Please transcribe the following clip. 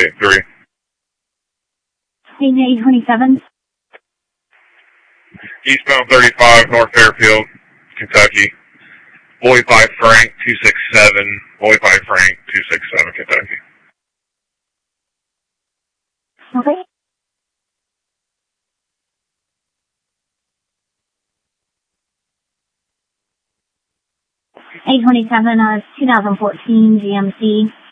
683. State 827. Eastbound 35, North Fairfield, Kentucky. Boy 5 Frank 267. Boy 5 Frank 267, Kentucky. Okay. A27, 2014 GMC.